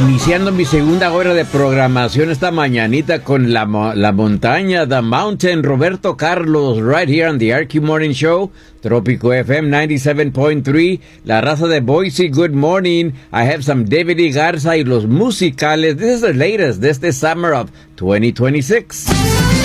Iniciando mi segunda hora de programación esta mañanita con la montaña, The Mountain, Roberto Carlos, right here on the RQ Morning Show, Trópico FM 97.3, La Raza de Boise, good morning. I have some David y Garza y los musicales. This is the latest, this is the summer of 2026.